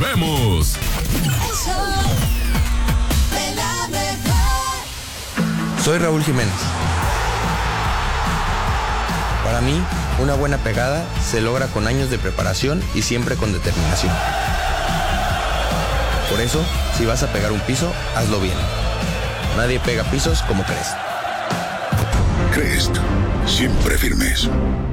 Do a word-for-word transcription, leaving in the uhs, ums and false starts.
volvemos. Soy Raúl Jiménez. Para mí, una buena pegada se logra con años de preparación y siempre con determinación. Por eso, si vas a pegar un piso, hazlo bien. Nadie pega pisos como Crest. Crest, siempre firmes.